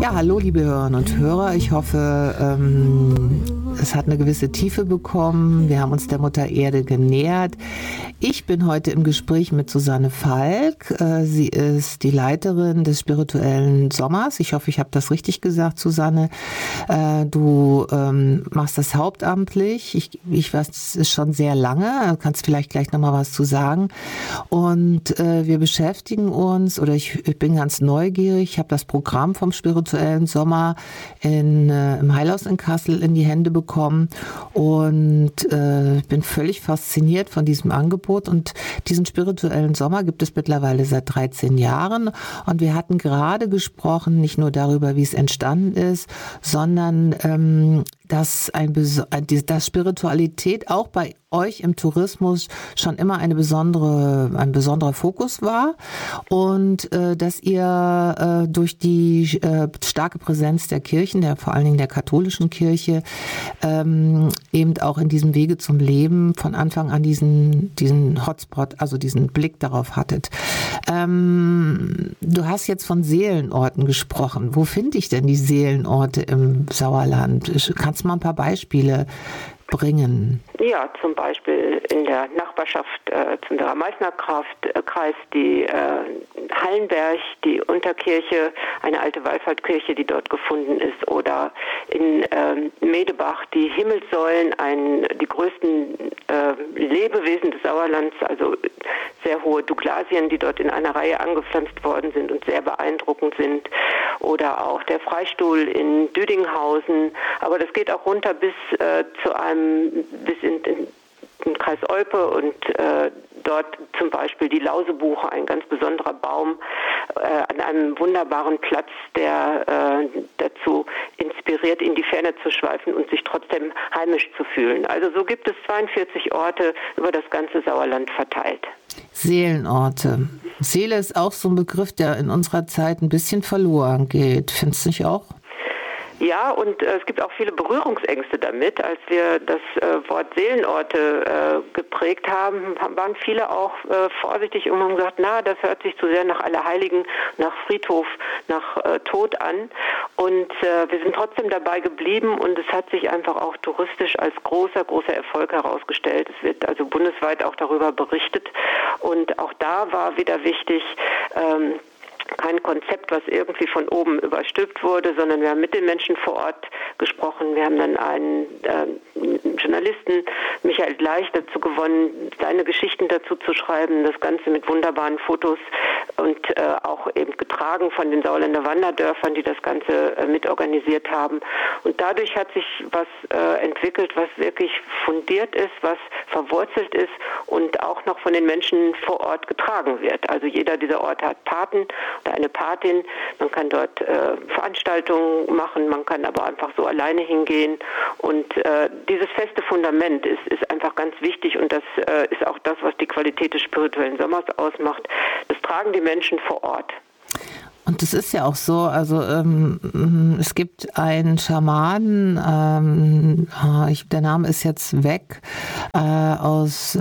Ja, hallo liebe Hörerinnen und Hörer. Ich hoffe, es hat eine gewisse Tiefe bekommen. Wir haben uns der Mutter Erde genähert. Ich bin heute im Gespräch mit Susanne Falk. Sie ist die Leiterin des spirituellen Sommers. Ich hoffe, ich habe das richtig gesagt, Susanne. Du machst das hauptamtlich. Ich weiß, es ist schon sehr lange. Du kannst vielleicht gleich nochmal was zu sagen. Und wir beschäftigen uns, oder ich bin ganz neugierig. Ich habe das Programm vom spirituellen Sommer im Heilhaus in Kassel in die Hände bekommen und bin völlig fasziniert von diesem Angebot. Und diesen spirituellen Sommer gibt es mittlerweile seit 13 Jahren. Und wir hatten gerade gesprochen, nicht nur darüber, wie es entstanden ist, sondern dass Spiritualität auch bei euch im Tourismus schon immer ein besonderer Fokus war und dass ihr durch die starke Präsenz der Kirchen, vor allen Dingen der katholischen Kirche, eben auch in diesem Wege zum Leben von Anfang an diesen Hotspot, also diesen Blick darauf hattet. Du hast jetzt von Seelenorten gesprochen. Wo finde ich denn die Seelenorte im Sauerland? Kannst du mal ein paar Beispiele bringen? Ja, zum Beispiel in der Nachbarschaft zum Meißner-Kreis die Hallenberg, die Unterkirche, eine alte Wallfahrtskirche, die dort gefunden ist, oder in Medebach die Himmelssäulen, die größten Lebewesen des Sauerlands, also sehr hohe Douglasien, die dort in einer Reihe angepflanzt worden sind und sehr beeindruckend sind, oder auch der Freistuhl in Düdinghausen, aber das geht auch runter bis in den Kreis Olpe und dort zum Beispiel die Lausebuche, ein ganz besonderer Baum an einem wunderbaren Platz, der dazu inspiriert, in die Ferne zu schweifen und sich trotzdem heimisch zu fühlen. Also so gibt es 42 Orte über das ganze Sauerland verteilt. Seelenorte. Seele ist auch so ein Begriff, der in unserer Zeit ein bisschen verloren geht. Findest du nicht auch? Ja, und es gibt auch viele Berührungsängste damit. Als wir das Wort Seelenorte geprägt haben, waren viele auch vorsichtig und haben gesagt, das hört sich zu sehr nach Allerheiligen, nach Friedhof, nach Tod an. Und wir sind trotzdem dabei geblieben und es hat sich einfach auch touristisch als großer Erfolg herausgestellt. Es wird also bundesweit auch darüber berichtet. Und auch da war wieder wichtig, kein Konzept, was irgendwie von oben überstülpt wurde, sondern wir haben mit den Menschen vor Ort gesprochen. Wir haben dann einen Journalisten, Michael Gleich, dazu gewonnen, seine Geschichten dazu zu schreiben, das Ganze mit wunderbaren Fotos und auch eben getragen von den Sauerländer Wanderdörfern, die das Ganze mitorganisiert haben. Und dadurch hat sich was entwickelt, was wirklich fundiert ist, was verwurzelt ist und auch noch von den Menschen vor Ort getragen wird. Also jeder dieser Orte hat Paten oder eine Patin. Man kann dort Veranstaltungen machen, man kann aber einfach so alleine hingehen. Und dieses feste Fundament ist einfach ganz wichtig und das ist auch das, was die Qualität des spirituellen Sommers ausmacht. Das tragen die Menschen vor Ort. Und das ist ja auch so, also es gibt einen Schamanen, der Name ist jetzt weg, aus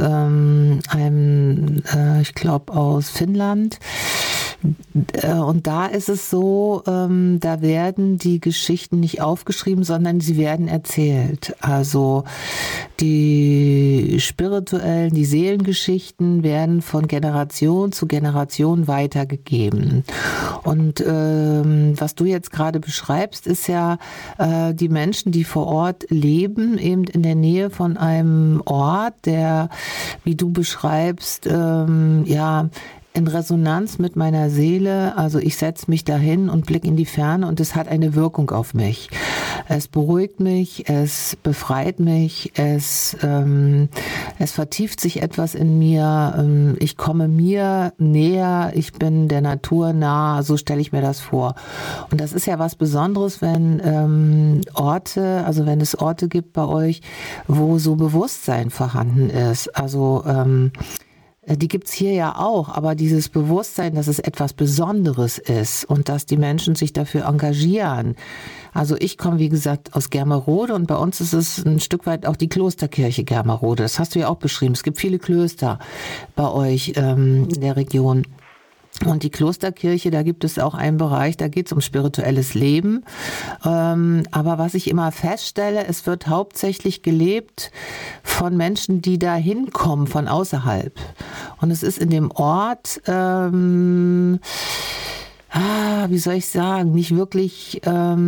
ich glaube aus Finnland. Und da ist es so, da werden die Geschichten nicht aufgeschrieben, sondern sie werden erzählt. Also die spirituellen, die Seelengeschichten werden von Generation zu Generation weitergegeben. Und was du jetzt gerade beschreibst, ist ja die Menschen, die vor Ort leben, eben in der Nähe von einem Ort, der, wie du beschreibst, in Resonanz mit meiner Seele, also ich setze mich dahin und blicke in die Ferne und es hat eine Wirkung auf mich. Es beruhigt mich, es befreit mich, es vertieft sich etwas in mir, ich komme mir näher, ich bin der Natur nah, so stelle ich mir das vor. Und das ist ja was Besonderes, wenn wenn es Orte gibt bei euch, wo so Bewusstsein vorhanden ist. Also die gibt's hier ja auch, aber dieses Bewusstsein, dass es etwas Besonderes ist und dass die Menschen sich dafür engagieren. Also ich komme, wie gesagt, aus Germerode und bei uns ist es ein Stück weit auch die Klosterkirche Germerode. Das hast du ja auch beschrieben. Es gibt viele Klöster bei euch in der Region. Und die Klosterkirche, da gibt es auch einen Bereich, da geht es um spirituelles Leben. Aber was ich immer feststelle, es wird hauptsächlich gelebt von Menschen, die da hinkommen, von außerhalb. Und es ist in dem Ort, wie soll ich sagen, nicht wirklich,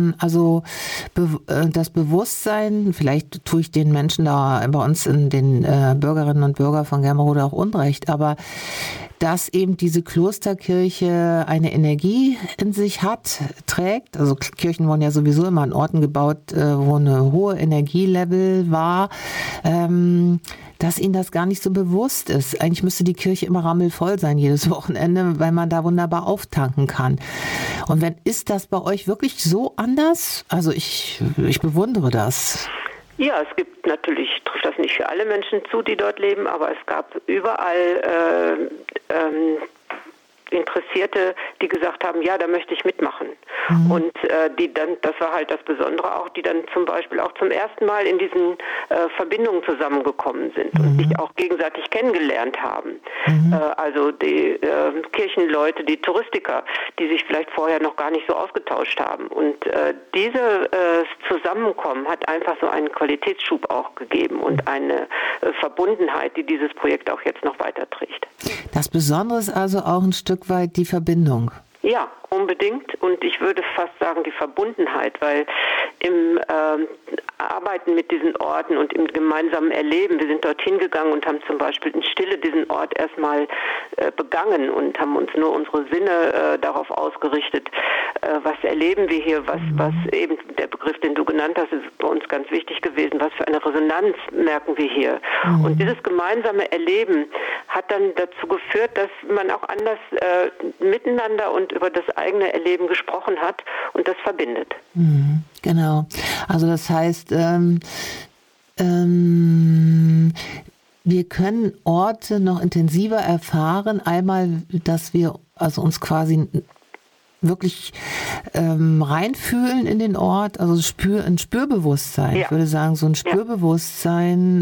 das Bewusstsein, vielleicht tue ich den Menschen da bei uns, in den Bürgerinnen und Bürgern von Germerode auch Unrecht, aber dass eben diese Klosterkirche eine Energie in sich trägt. Also Kirchen wurden ja sowieso immer an Orten gebaut, wo eine hohe Energielevel war, dass ihnen das gar nicht so bewusst ist. Eigentlich müsste die Kirche immer rammelvoll sein jedes Wochenende, weil man da wunderbar auftanken kann. Und ist das bei euch wirklich so anders? Also ich bewundere das. Ja, es gibt natürlich, trifft das nicht für alle Menschen zu, die dort leben, aber es gab überall Interessierte, die gesagt haben, ja, da möchte ich mitmachen. Und die dann, das war halt das Besondere auch, die dann zum Beispiel auch zum ersten Mal in diesen Verbindungen zusammengekommen sind und sich auch gegenseitig kennengelernt haben. Also die Kirchenleute, die Touristiker, die sich vielleicht vorher noch gar nicht so ausgetauscht haben. Und dieses Zusammenkommen hat einfach so einen Qualitätsschub auch gegeben und eine Verbundenheit, die dieses Projekt auch jetzt noch weiterträgt. Das Besondere ist also auch ein Stück weit die Verbindung. Ja, unbedingt. Und ich würde fast sagen die Verbundenheit, weil im Arbeiten mit diesen Orten und im gemeinsamen Erleben, wir sind dorthin gegangen und haben zum Beispiel in Stille diesen Ort erstmal begangen und haben uns nur unsere Sinne darauf ausgerichtet, was erleben wir hier, was eben der Begriff, den du genannt hast, ist bei uns ganz wichtig gewesen, was für eine Resonanz merken wir hier. Und dieses gemeinsame Erleben hat dann dazu geführt, dass man auch anders miteinander und über das eigene Erleben gesprochen hat und das verbindet. Genau. Also das heißt, wir können Orte noch intensiver erfahren. Einmal, dass wir also uns quasi wirklich reinfühlen in den Ort, also ein Spürbewusstsein. Ja. Ich würde sagen, so ein Spürbewusstsein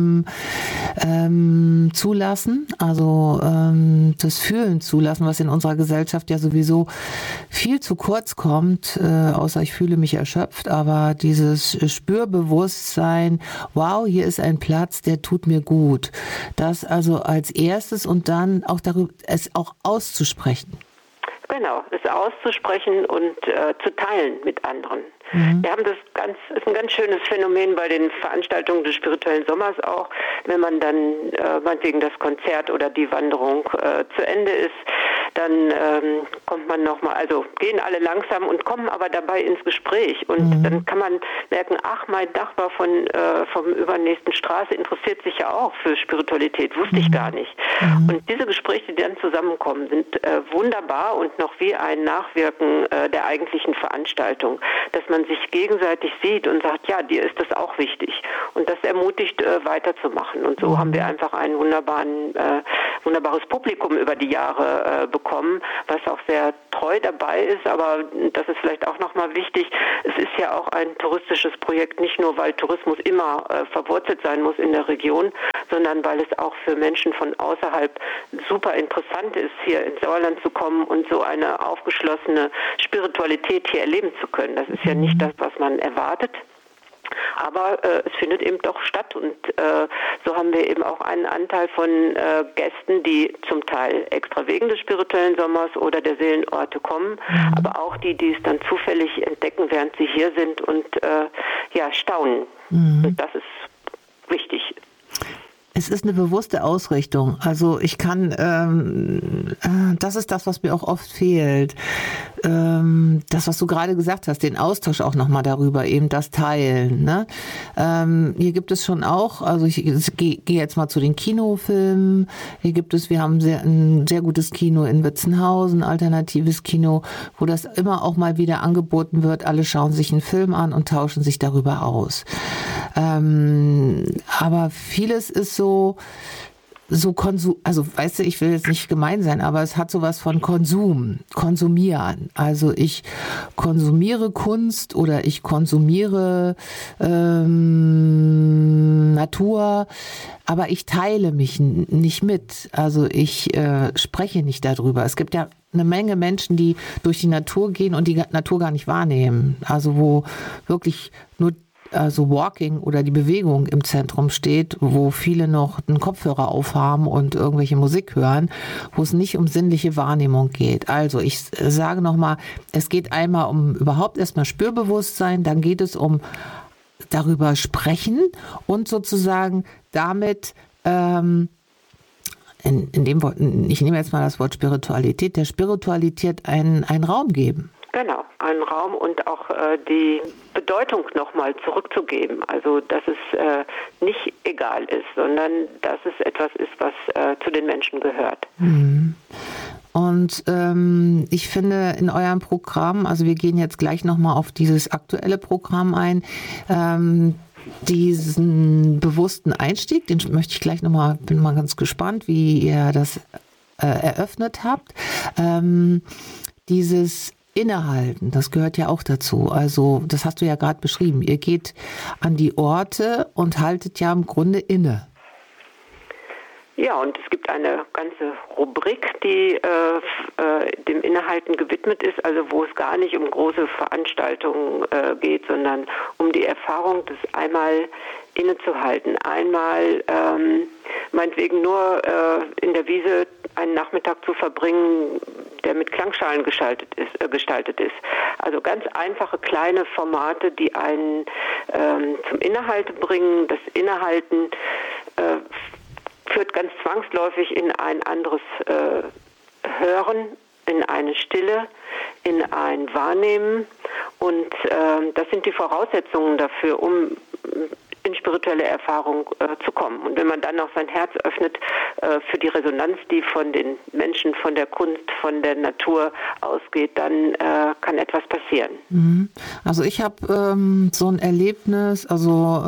zulassen, also das Fühlen zulassen, was in unserer Gesellschaft ja sowieso viel zu kurz kommt, außer ich fühle mich erschöpft, aber dieses Spürbewusstsein, wow, hier ist ein Platz, der tut mir gut. Das also als erstes und dann auch darüber, es auch auszusprechen. Genau, es auszusprechen und zu teilen mit anderen. Wir haben ist ein ganz schönes Phänomen bei den Veranstaltungen des spirituellen Sommers auch, wenn man dann meinetwegen das Konzert oder die Wanderung zu Ende ist, dann kommt man nochmal, also gehen alle langsam und kommen aber dabei ins Gespräch und dann kann man merken, ach, mein Nachbar vom übernächsten Straße interessiert sich ja auch für Spiritualität, wusste ich gar nicht. Und diese Gespräche, die dann zusammenkommen, sind wunderbar und noch wie ein Nachwirken der eigentlichen Veranstaltung, dass man sich gegenseitig sieht und sagt, ja, dir ist das auch wichtig. Und das ermutigt, weiterzumachen. Und so haben wir einfach ein wunderbares Publikum über die Jahre bekommen, was auch sehr treu dabei ist. Aber das ist vielleicht auch nochmal wichtig. Es ist ja auch ein touristisches Projekt, nicht nur, weil Tourismus immer verwurzelt sein muss in der Region, sondern weil es auch für Menschen von außerhalb super interessant ist, hier ins Sauerland zu kommen und so eine aufgeschlossene Spiritualität hier erleben zu können. Das ist ja nicht das, was man erwartet. Aber es findet eben doch statt und so haben wir eben auch einen Anteil von Gästen, die zum Teil extra wegen des spirituellen Sommers oder der Seelenorte kommen, aber auch die es dann zufällig entdecken, während sie hier sind und staunen. Und das ist wichtig. Es ist eine bewusste Ausrichtung. Also ich kann, das ist das, was mir auch oft fehlt. Das, was du gerade gesagt hast, den Austausch auch nochmal darüber, eben das Teilen. Ne? Hier gibt es schon auch, also ich gehe jetzt mal zu den Kinofilmen. Wir haben ein sehr gutes Kino in Witzenhausen, alternatives Kino, wo das immer auch mal wieder angeboten wird. Alle schauen sich einen Film an und tauschen sich darüber aus. Aber vieles ist so, so also weißt du, ich will jetzt nicht gemein sein, aber es hat sowas von konsumieren. Also ich konsumiere Kunst oder ich konsumiere Natur, aber ich teile mich nicht mit. Also ich spreche nicht darüber. Es gibt ja eine Menge Menschen, die durch die Natur gehen und die Natur gar nicht wahrnehmen. Also wo wirklich nur Walking oder die Bewegung im Zentrum steht, wo viele noch einen Kopfhörer aufhaben und irgendwelche Musik hören, wo es nicht um sinnliche Wahrnehmung geht. Also ich sage nochmal, es geht einmal um überhaupt erstmal Spürbewusstsein, dann geht es um darüber sprechen und sozusagen damit in dem Wort, ich nehme jetzt mal das Wort Spiritualität, der Spiritualität einen Raum geben. Genau, einen Raum und auch die Bedeutung nochmal zurückzugeben. Also, dass es nicht egal ist, sondern dass es etwas ist, was zu den Menschen gehört. Und ich finde in eurem Programm, also wir gehen jetzt gleich nochmal auf dieses aktuelle Programm ein, diesen bewussten Einstieg, den möchte ich gleich nochmal, bin mal ganz gespannt, wie ihr das eröffnet habt. Dieses Innehalten, das gehört ja auch dazu. Also das hast du ja gerade beschrieben. Ihr geht an die Orte und haltet ja im Grunde inne. Ja, und es gibt eine ganze Rubrik, die dem Innehalten gewidmet ist, also wo es gar nicht um große Veranstaltungen geht, sondern um die Erfahrung, das einmal innezuhalten. Einmal meinetwegen nur in der Wiese einen Nachmittag zu verbringen, der mit Klangschalen gestaltet ist. Also ganz einfache kleine Formate, die einen zum Innehalten bringen. Das Innehalten führt ganz zwangsläufig in ein anderes Hören, in eine Stille, in ein Wahrnehmen. Und das sind die Voraussetzungen dafür, um in spirituelle Erfahrung zu kommen. Und wenn man dann auch sein Herz öffnet für die Resonanz, die von den Menschen, von der Kunst, von der Natur ausgeht, dann kann etwas passieren. Also ich habe so ein Erlebnis, also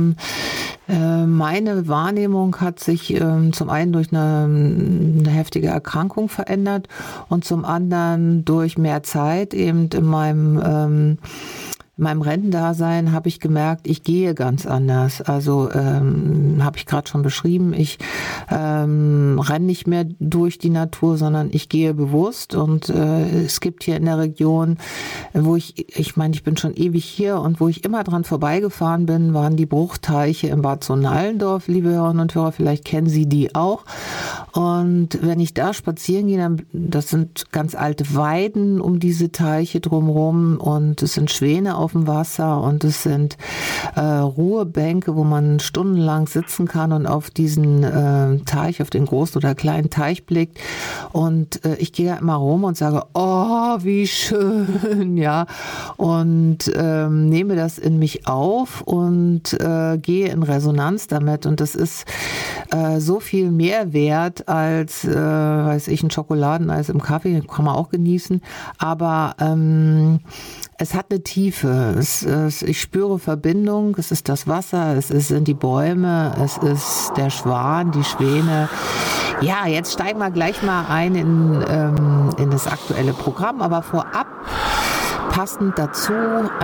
meine Wahrnehmung hat sich zum einen durch eine heftige Erkrankung verändert und zum anderen durch mehr Zeit eben in meinem Rentendasein habe ich gemerkt, ich gehe ganz anders. Also habe ich gerade schon beschrieben, ich renne nicht mehr durch die Natur, sondern ich gehe bewusst. Und es gibt hier in der Region, wo ich meine, ich bin schon ewig hier und wo ich immer dran vorbeigefahren bin, waren die Bruchteiche im Bad Sohn-Allendorf, liebe Hörerinnen und Hörer, vielleicht kennen Sie die auch. Und wenn ich da spazieren gehe, dann, das sind ganz alte Weiden um diese Teiche drumherum und es sind Schwäne auf dem Wasser und es sind Ruhebänke, wo man stundenlang sitzen kann und auf diesen Teich, auf den großen oder kleinen Teich blickt. Und ich gehe da immer rum und sage, oh, wie schön, ja. Und nehme das in mich auf und gehe in Resonanz damit. Und das ist so viel mehr wert als, weiß ich, ein Schokoladeneis im Kaffee, kann man auch genießen. Aber es hat eine Tiefe. Ich spüre Verbindung. Es ist das Wasser, sind die Bäume, es ist der Schwan, die Schwäne. Ja, jetzt steigen wir gleich mal ein in das aktuelle Programm. Aber vorab, passend dazu,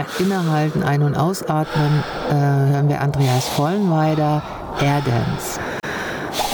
innehalten, ein- und ausatmen, hören wir Andreas Vollenweider, Air Dance.